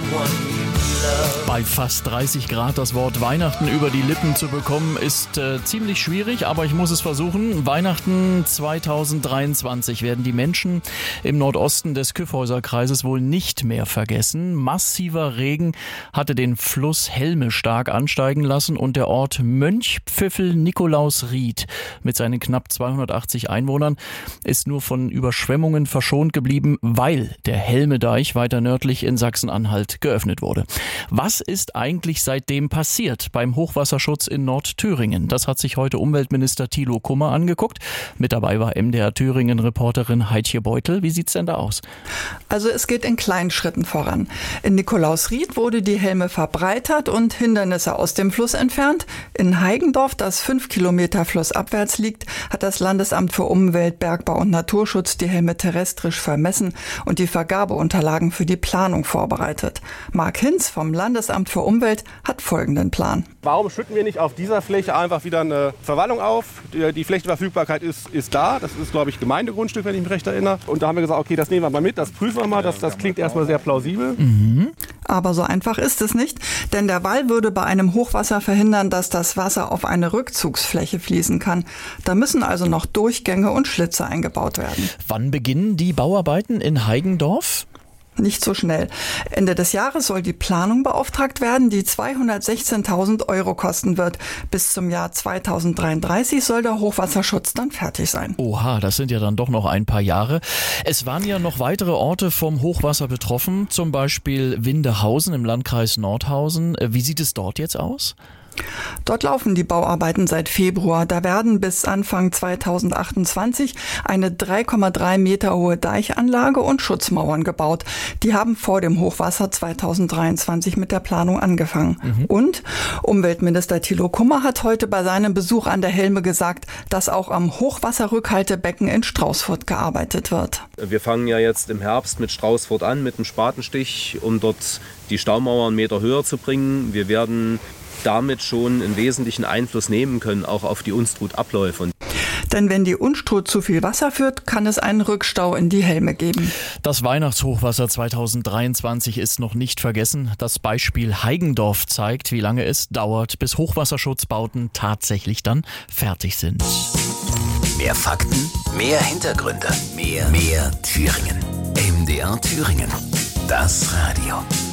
Bei fast 30 Grad das Wort Weihnachten über die Lippen zu bekommen, ist ziemlich schwierig, aber ich muss es versuchen. Weihnachten 2023 werden die Menschen im Nordosten des Kyffhäuser-Kreises wohl nicht mehr vergessen. Massiver Regen hatte den Fluss Helme stark ansteigen lassen und der Ort Mönchpfiffel-Nikolausried mit seinen knapp 280 Einwohnern ist nur von Überschwemmungen verschont geblieben, weil der Helmedeich weiter nördlich in Sachsen-Anhalt geöffnet wurde. Was ist eigentlich seitdem passiert beim Hochwasserschutz in Nordthüringen? Das hat sich heute Umweltminister Thilo Kummer angeguckt. Mit dabei war MDR Thüringen-Reporterin Heidje Beutel. Wie sieht's denn da aus? Also es geht in kleinen Schritten voran. In Nikolausried wurde die Helme verbreitert und Hindernisse aus dem Fluss entfernt. In Heigendorf, das 5 Kilometer flussabwärts liegt, hat das Landesamt für Umwelt, Bergbau und Naturschutz die Helme terrestrisch vermessen und die Vergabeunterlagen für die Planung vorbereitet. Marc Hinz vom Landesamt für Umwelt hat folgenden Plan. Warum schütten wir nicht auf dieser Fläche einfach wieder eine Verwallung auf? Die Flächenverfügbarkeit ist da. Das ist, glaube ich, Gemeindegrundstück, wenn ich mich recht erinnere. Und da haben wir gesagt, okay, das nehmen wir mal mit, das prüfen wir mal. Das klingt erstmal sehr plausibel. Aber so einfach ist es nicht, denn der Wall würde bei einem Hochwasser verhindern, dass das Wasser auf eine Rückzugsfläche fließen kann. Da müssen also noch Durchgänge und Schlitze eingebaut werden. Wann beginnen die Bauarbeiten in Heigendorf? Nicht so schnell. Ende des Jahres soll die Planung beauftragt werden, die 216.000 € kosten wird. Bis zum Jahr 2033 soll der Hochwasserschutz dann fertig sein. Oha, das sind ja dann doch noch ein paar Jahre. Es waren ja noch weitere Orte vom Hochwasser betroffen, zum Beispiel Windehausen im Landkreis Nordhausen. Wie sieht es dort jetzt aus? Dort laufen die Bauarbeiten seit Februar. Da werden bis Anfang 2028 eine 3,3 Meter hohe Deichanlage und Schutzmauern gebaut. Die haben vor dem Hochwasser 2023 mit der Planung angefangen. Und Umweltminister Thilo Kummer hat heute bei seinem Besuch an der Helme gesagt, dass auch am Hochwasserrückhaltebecken in Straußfurt gearbeitet wird. Wir fangen ja jetzt im Herbst mit Straußfurt an, mit dem Spatenstich, um dort die Staumauer 1 Meter höher zu bringen. Wir werden damit schon einen wesentlichen Einfluss nehmen können, auch auf die Unstrutabläufe. Denn wenn die Unstrut zu viel Wasser führt, kann es einen Rückstau in die Helme geben. Das Weihnachtshochwasser 2023 ist noch nicht vergessen. Das Beispiel Heigendorf zeigt, wie lange es dauert, bis Hochwasserschutzbauten tatsächlich dann fertig sind. Mehr Fakten, mehr Hintergründe, mehr Thüringen. MDR Thüringen. Das Radio.